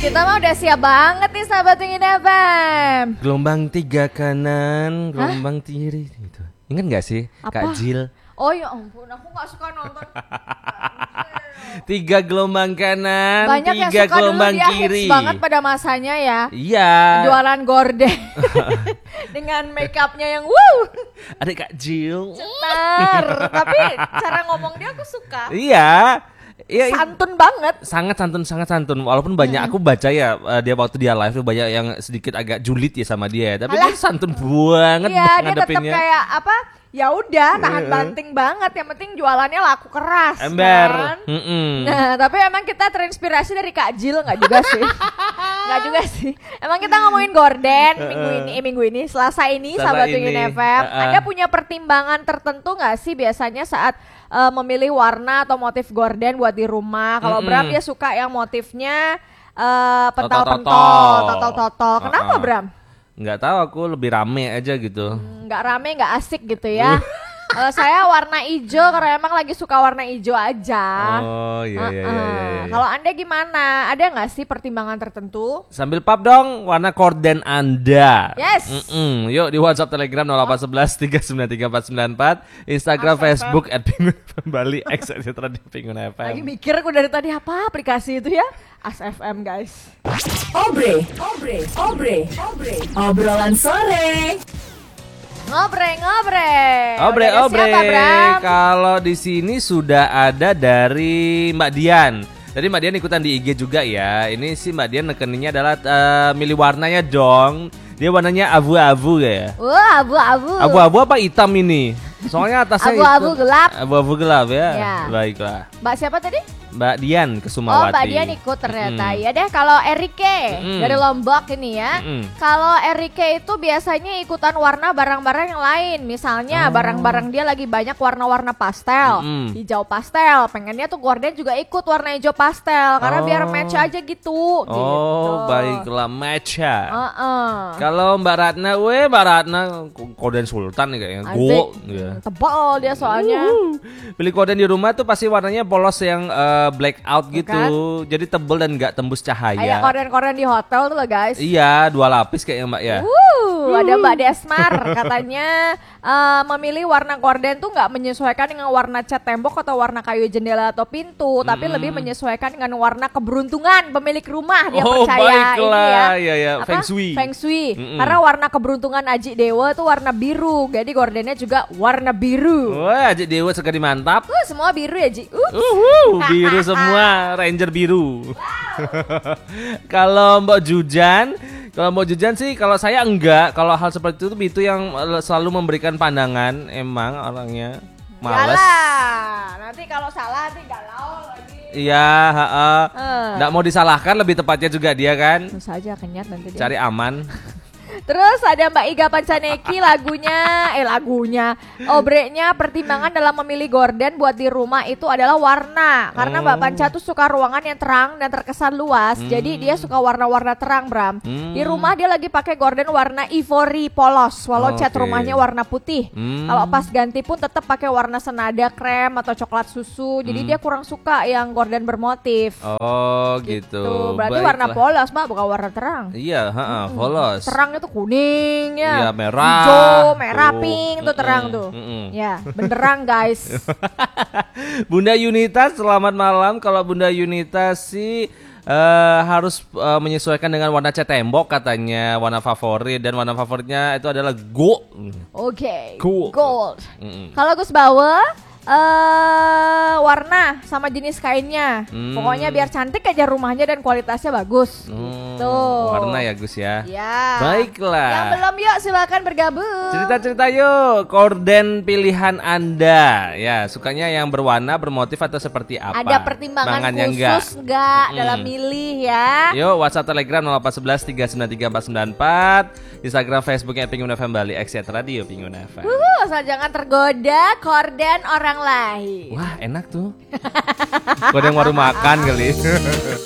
Kita mah udah siap banget nih sahabat Pingin FM. Gelombang 3 kanan, gelombang kiri gitu. Ingat gak sih Apa? Kak Jill? Oh ya ampun, aku gak suka nonton. 3 gelombang kanan, Banyak yang 3 suka dulu gelombang dia kiri. hits banget pada masanya ya. Iya. Jualan gorden dengan make upnya yang wuh, Adik Kak Jill. cetar. Tapi cara ngomong dia aku suka. Iya. Iya, Santun banget. sangat santun. Walaupun banyak aku baca ya dia waktu dia live tuh banyak yang sedikit agak julid ya sama dia. Tapi Alah. dia santun banget Iya, dia tetap ngadepinnya. kayak apa? Ya udah, tahan banting banget. Yang penting jualannya laku keras. Ember. Kan? Mm-mm. Nah, tapi emang kita terinspirasi dari Kak Jill, nggak juga sih? Nggak juga sih. Emang kita ngomongin gorden minggu ini, Selasa ini, Selasa sahabat ini. Pingin FM. Anda punya pertimbangan tertentu nggak sih biasanya saat memilih warna atau motif gorden buat di rumah? Kalau Bram dia suka yang motifnya pentol-pentol, totol-totol. Kenapa Bram? Nggak tahu, aku lebih rame aja gitu. Nggak rame, nggak asik gitu ya. Kalau saya warna hijau karena emang lagi suka warna hijau aja. Oh iya. Kalau Anda gimana? Ada nggak sih pertimbangan tertentu? Sambil pap dong warna korden Anda. Yes. Yuk di WhatsApp Telegram 0811 3934494, Instagram, Facebook @pingunfm_bali, X @ di Pingun Lagi FM. mikir aku dari tadi apa aplikasi itu ya? ASFM guys. Obre. Obrolan sore. Ngobrol. Obre. Dari siapa, Bram? Kalau di sini sudah ada dari Mbak Dian. Jadi Mbak Dian ikutan di IG juga ya. Ini sih Mbak Dian nekeninnya adalah milih warnanya dong. Dia warnanya abu-abu ya. Wah, abu-abu. Abu-abu apa hitam ini? Soalnya atasnya Abu-abu hitam. gelap. Abu-abu gelap ya. Ya. Baiklah. Mbak siapa tadi? Mbak Dian Oh, Kesumawati. Mbak Dian ikut ternyata. Ya deh, kalau Erike dari Lombok ini ya. Kalau Erike itu biasanya ikutan warna barang-barang yang lain. Misalnya barang-barang dia lagi banyak warna-warna pastel, hijau pastel. Pengennya tuh gorden juga ikut warna hijau pastel karena biar match aja gitu. Oh, baiklah, match ya. Kalau Kalau Mbak Ratna, korden Sultan nih kayaknya. Go. Ya. tebal dia soalnya. Pilih korden di rumah tuh pasti warnanya polos yang black out gitu. Kan? Jadi tebel dan nggak tembus Kayak cahaya. korden-korden di hotel tuh loh guys. Iya, 2 lapis kayaknya Mbak ya. Ada Mbak Desmar katanya memilih warna gorden tuh nggak menyesuaikan dengan warna cat tembok atau warna kayu jendela atau pintu, tapi lebih menyesuaikan dengan warna keberuntungan pemilik rumah. Dia Oh, percaya ini baiklah. ya. Ya. Apa? Feng Shui. Feng Shui. Karena warna keberuntungan Aji Dewa itu warna biru, jadi gordennya juga warna biru. Wah, Aji Dewa sekali mantap. Semua biru ya Ji. Biru semua, Ranger biru. Kalau Mbak Jujan sih, kalau saya enggak. Kalau hal seperti itu yang selalu memberikan pandangan, emang orangnya males. Yalah, nanti kalau salah nanti galau lagi. Iya, nggak mau disalahkan, lebih tepatnya juga dia kan. Susah aja kenyat nanti dia. Cari aman. Terus ada Mbak Iga Pancaneki lagunya obrenya pertimbangan dalam memilih gorden buat di rumah itu adalah warna. Karena Mbak Panca tuh suka ruangan yang terang dan terkesan luas. Jadi dia suka warna-warna terang, Bram. Di rumah dia lagi pakai gorden warna ivory polos, walau cat Oke. rumahnya warna putih. Kalau pas ganti pun tetap pakai warna senada krem atau coklat susu. Jadi dia kurang suka yang gorden bermotif. Oh gitu. Berarti warna Baiklah. polos, Mbak, bukan warna terang. Iya, polos. Terang itu kuning ya, Iya, merah. hijau, merah, Tuh. pink tuh terang tuh. Ya, benderang guys. Bunda Yunita, selamat malam. Kalau Bunda Yunita sih harus menyesuaikan dengan warna cat tembok katanya, warna favorit, dan warna favoritnya itu adalah gold. Oke, Cool. gold. Kalau Gus Bawa warna sama jenis kainnya. Pokoknya biar cantik aja rumahnya dan kualitasnya bagus. Gitu. Warna ya Gus ya. Ya. Baiklah. Yang belum yuk silakan bergabung. Cerita-cerita yuk, korden pilihan Anda. Ya, sukanya yang berwarna, bermotif atau seperti apa? Ada pertimbangan Mangannya khusus enggak dalam milih ya? Yuk, WhatsApp Telegram 0811 3934494, Instagram, Facebooknya Pingun FM Bali, X Radio Pingun FM. Asal jangan tergoda korden orang lain. Wah, enak tuh. Korden warung makan kali.